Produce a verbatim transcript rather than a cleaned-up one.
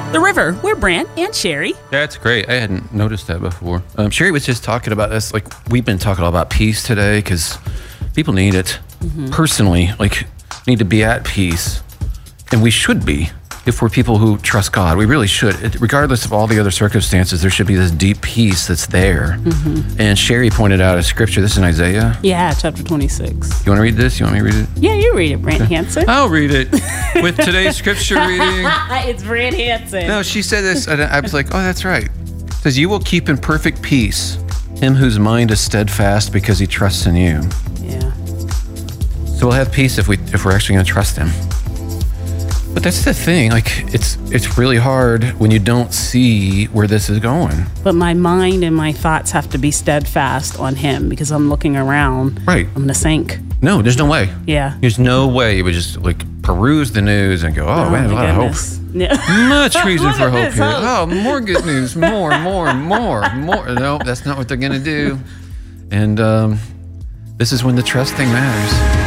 The River. We're Brant and Sherry. That's great. I hadn't noticed that before. Um, Sherry was just talking about this. Like, we've been talking all about peace today because people need it. Mm-hmm. Personally, like, need to be at peace. And we should be. If we're people who trust God, we really should. It, regardless of all the other circumstances, there should be this deep peace that's there. Mm-hmm. And Sherry pointed out a scripture. This is in Isaiah. Yeah, chapter twenty-six. You want to read this? You want me to read it? Yeah, you read it, Brant Hansen. I'll read it. With today's scripture reading. It's Brant Hansen. No, she said this, and I was like, oh, that's right. It says, you will keep in perfect peace him whose mind is steadfast because he trusts in you. Yeah. So we'll have peace if, we, if we're actually going to trust him. But that's the thing, like, it's it's really hard when you don't see where this is going. But my mind and my thoughts have to be steadfast on him because I'm looking around. Right. I'm going to sink. No, there's no way. Yeah. There's no way you would just, like, peruse the news and go, oh, Oh, man, there's a lot goodness. of hope. Yeah. Much reason for hope Hope. here. Oh, more good news, more, more, more, more. No, that's not what they're going to do. And um, this is when the trust thing matters.